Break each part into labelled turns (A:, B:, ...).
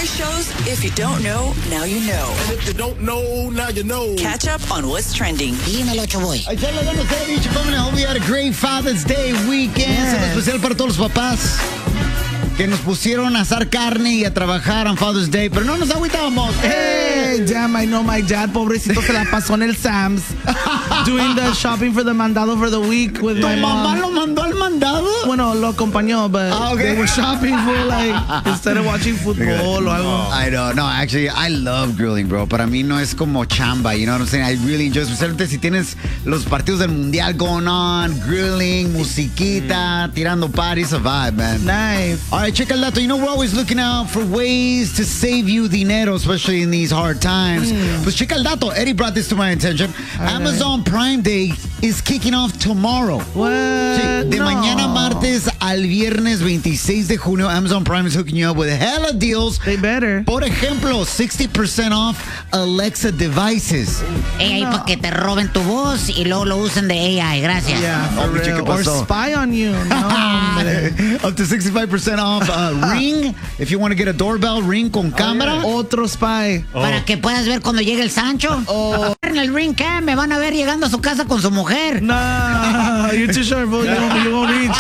A: our shows, if you don't know, now you know.
B: And if you don't know, now you know.
A: Catch up on what's trending.
C: Dímelo, Choboy.
D: I hope we had a great Father's Day weekend. Saludo especial para todos los papás que nos pusieron a asar carne y a trabajar on Father's Day, pero no nos agüitamos.
E: Hey, damn, I know my dad, pobrecito, se la pasó en el Sam's doing the shopping for the mandado for the week with my
D: mamá
E: mom.
D: lo mandó al mandado?
E: Bueno, lo acompañó, but
D: okay.
E: They were shopping for, like, instead of watching football o algo.
D: I know. No, actually, I love grilling, bro. Para mí no es como chamba, you know what I'm saying? I really enjoy it, especialmente si tienes los partidos del mundial going on, grilling, musiquita, tirando parties, a vibe, man.
E: Nice.
D: All right, check el dato. You know, we're always looking out for ways to save you dinero, especially in these hard times. Pues check el dato. Eddie brought this to my attention. Amazon Prime Day is kicking off tomorrow.
E: What?
D: Sí, de mañana martes al viernes 26 de junio, Amazon Prime is hooking you up with hella deals.
E: They better.
D: Por ejemplo, 60% off Alexa devices.
C: AI para que te roben tu voz y luego lo usen de AI. Gracias.
E: Yeah, for
D: Hombre,
E: real.
D: ¿qué
E: Or
D: pasó?
E: spy on you. No, hombre.
D: Up to 65% off Ring. If you want to get a doorbell, Ring con cámara.
E: Otro spy.
C: Para que puedas ver cuando llegue el Sancho. En el Ring Cam me van a ver llegando a su casa con su mujer.
E: Nah, you're too short, bro. You won't reach.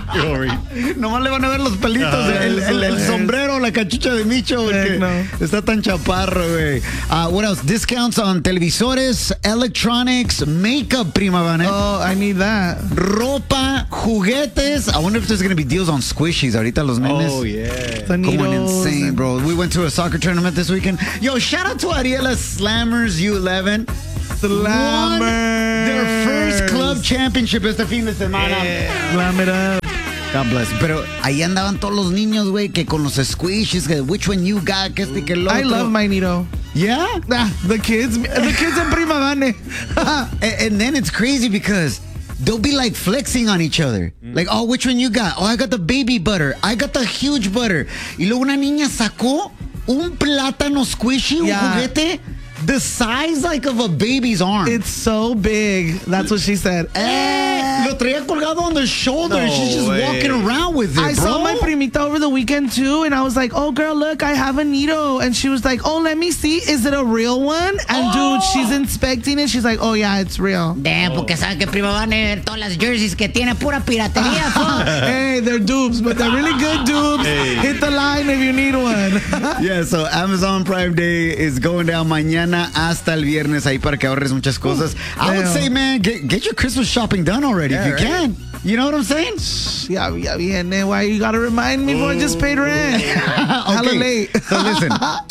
D: Nomás le van a ver los pelitos, el sombrero, la cachucha de Micho, que está tan chaparro, güey. What else? Discounts on televisores, electronics, makeup, prima Vane.
E: Oh, I need that.
D: Ropa, juguetes. I wonder if there's going to be deals on squishies. Ahorita los nenes.
B: Oh, yeah.
D: Going
E: Sonidos.
D: insane, bro. We went to a soccer tournament this weekend. Yo, shout out to Ariela Slammers U11.
E: Slammer.
D: Won their first club championship este fin de semana.
E: Slam it up.
D: God bless. Pero ahí andaban todos los niños, güey, que con los squishes, que which one you got, que este, que el otro.
E: I love my Nito.
D: Yeah?
E: The kids in Prima Vane.
D: And then it's crazy because they'll be like flexing on each other. Like, oh, which one you got? Oh, I got the baby butter. I got the huge butter. Y luego una niña sacó un plátano squishy, un juguete, the size like of a baby's arm.
E: It's so big. That's what she said.
D: Lo traía colgado on the shoulder.
B: No
D: She's just
B: way.
D: walking around with it,
E: I saw my primita over the weekend too, and I was like, oh girl, look, I have a Nito. And she was like, oh, let me see. Is it a real one? And dude, she's inspecting it. She's like, oh yeah, it's real.
C: Damn, porque sabe que Prima Vane todas las jerseys que tiene pura piratería.
E: Hey, they're dupes, but they're really good dupes.
B: Hey.
E: Hit the line if you need one.
D: Yeah, so Amazon Prime Day is going down mañana hasta el viernes ahí para que ahorres muchas cosas. I would say, man, get your Christmas shopping done already if you can. You know what I'm saying?
E: Yeah, viene. Why you gotta remind me before I just paid rent? Hella late.
D: So listen,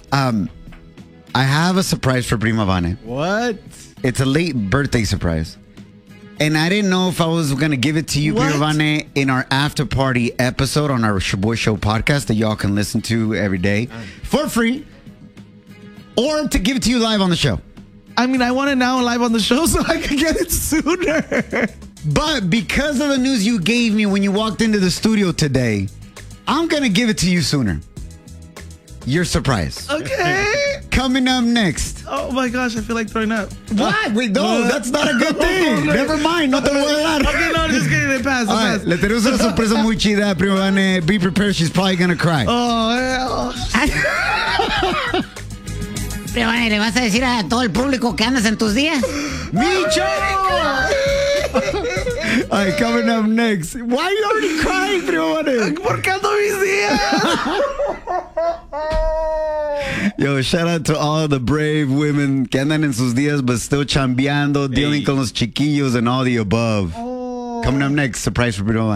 D: I have a surprise for Prima Vane.
B: What?
D: It's a late birthday surprise. And I didn't know if I was going to give it to you, Prima Vane, in our after party episode on our Shaboy Show podcast that y'all can listen to every day for free, or to give it to you live on the show.
E: I mean, I want it now live on the show so I can get it sooner.
D: But because of the news you gave me when you walked into the studio today, I'm going to give it to you sooner. Your surprise.
E: Okay.
D: Coming up next.
E: Oh my gosh, I feel like throwing up.
D: What? Wait, no, that's not a good thing. Never mind. No te lo voy a dar.
E: Okay, no, just kidding. It passed.
D: All right, le tenemos una sorpresa muy chida, Prima Vane. Be prepared. She's probably going to cry.
E: Oh, hell.
C: Prima Vane, ¿le vas a decir a todo el público que andas en tus días?
D: Micho! All right, coming up next. Why are you already crying, Prima Vane?
E: ¿Por qué ando mis días?
D: Yo, shout out to all the brave women que andan en sus días but still chambeando, dealing con los chiquillos and all the above. Coming up next, surprise for Prima Vane.